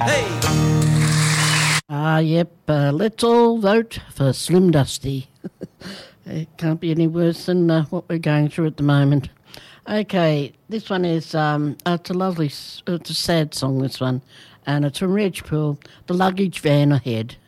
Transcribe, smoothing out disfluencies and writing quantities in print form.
Yep, let's all vote for Slim Dusty. It can't be any worse than what we're going through at the moment. Okay, this one is, it's a sad song, this one, and it's from Reg Poole, The Luggage Van Ahead.